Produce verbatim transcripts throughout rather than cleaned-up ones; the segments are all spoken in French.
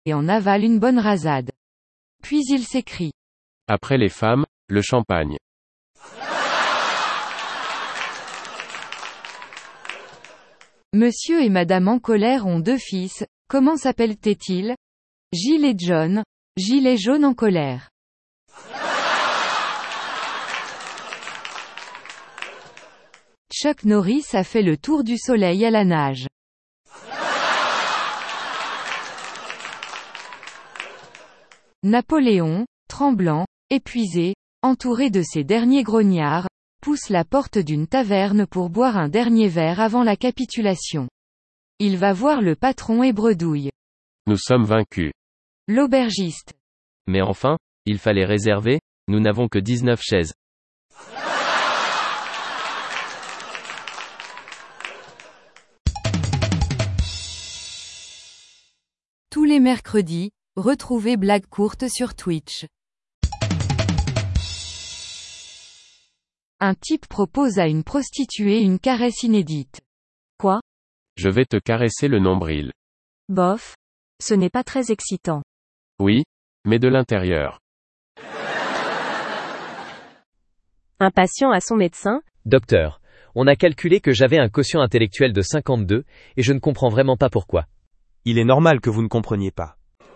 et en avale une bonne rasade. Puis il s'écrie. Après les femmes, le champagne. Monsieur et Madame en colère ont deux fils, comment s'appellent-ils? Gilles et John, Gilles et Jaune en colère. Chuck Norris a fait le tour du soleil à la nage. Napoléon, tremblant, épuisé, entouré de ses derniers grognards, pousse la porte d'une taverne pour boire un dernier verre avant la capitulation. Il va voir le patron et bredouille. Nous sommes vaincus. L'aubergiste. Mais enfin, il fallait réserver, nous n'avons que dix-neuf chaises. Tous les mercredis, retrouvez Blague courte sur Twitch. Un type propose à une prostituée une caresse inédite. Quoi? Je vais te caresser le nombril. Bof. Ce n'est pas très excitant. Oui, mais de l'intérieur. Un patient à son médecin. Docteur, on a calculé que j'avais un quotient intellectuel de cinquante-deux, et je ne comprends vraiment pas pourquoi. Il est normal que vous ne compreniez pas.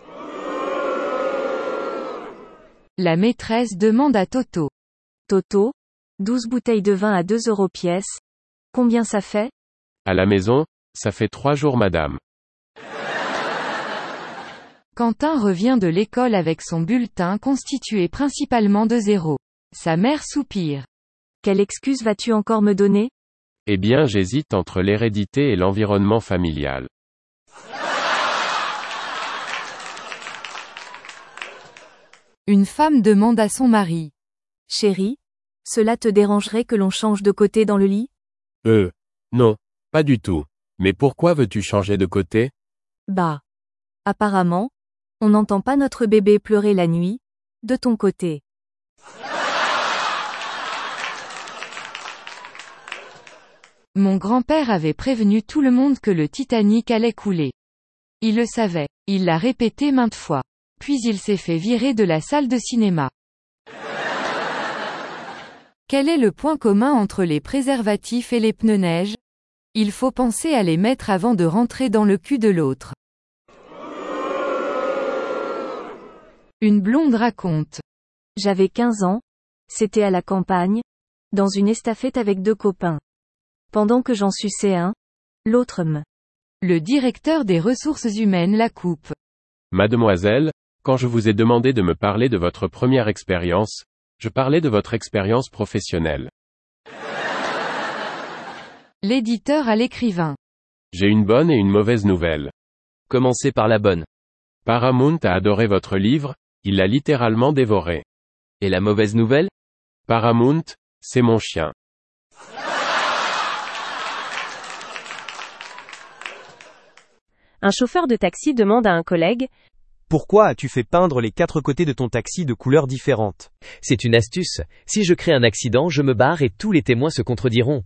La maîtresse demande à Toto. Toto, douze bouteilles de vin à deux euros pièce. Combien ça fait? À la maison, ça fait trois jours madame. Quentin revient de l'école avec son bulletin constitué principalement de zéros. Sa mère soupire. Quelle excuse vas-tu encore me donner? Eh bien j'hésite entre l'hérédité et l'environnement familial. Une femme demande à son mari. Chérie, cela te dérangerait que l'on change de côté dans le lit? Euh, non, pas du tout. Mais pourquoi veux-tu changer de côté? Bah. Apparemment, on n'entend pas notre bébé pleurer la nuit, de ton côté. Mon grand-père avait prévenu tout le monde que le Titanic allait couler. Il le savait, il l'a répété maintes fois. Puis il s'est fait virer de la salle de cinéma. Quel est le point commun entre les préservatifs et les pneus neige? Il faut penser à les mettre avant de rentrer dans le cul de l'autre. Une blonde raconte. J'avais quinze ans, c'était à la campagne, dans une estafette avec deux copains. Pendant que j'en suçais un, l'autre me. Le directeur des ressources humaines la coupe. Mademoiselle, quand je vous ai demandé de me parler de votre première expérience, je parlais de votre expérience professionnelle. L'éditeur à l'écrivain. J'ai une bonne et une mauvaise nouvelle. Commencez par la bonne. Paramount a adoré votre livre, il l'a littéralement dévoré. Et la mauvaise nouvelle? Paramount, c'est mon chien. Un chauffeur de taxi demande à un collègue. Pourquoi as-tu fait peindre les quatre côtés de ton taxi de couleurs différentes? C'est une astuce. Si je crée un accident, je me barre et tous les témoins se contrediront.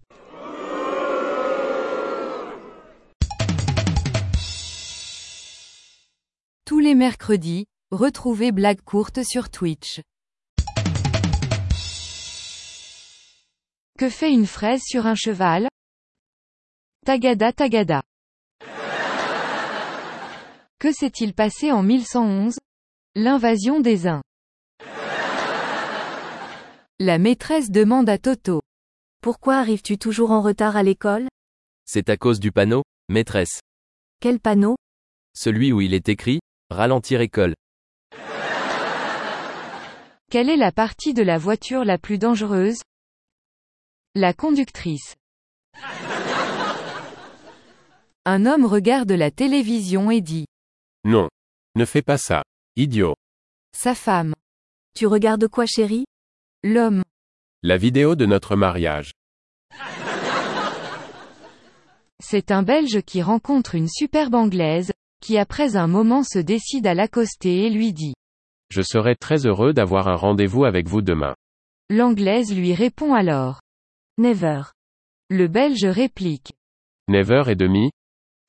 Tous les mercredis, retrouvez Blague courte sur Twitch. Que fait une fraise sur un cheval? Tagada tagada. Que s'est-il passé en mille cent onze? L'invasion des Huns. La maîtresse demande à Toto. Pourquoi arrives-tu toujours en retard à l'école? C'est à cause du panneau, maîtresse. Quel panneau? Celui où il est écrit, ralentir école. Quelle est la partie de la voiture la plus dangereuse? La conductrice. Un homme regarde la télévision et dit. Non. Ne fais pas ça. Idiot. Sa femme. Tu regardes quoi, chérie? L'homme. La vidéo de notre mariage. C'est un Belge qui rencontre une superbe Anglaise, qui après un moment se décide à l'accoster et lui dit. Je serai très heureux d'avoir un rendez-vous avec vous demain. L'Anglaise lui répond alors. Never. Le Belge réplique. neuf heures trente,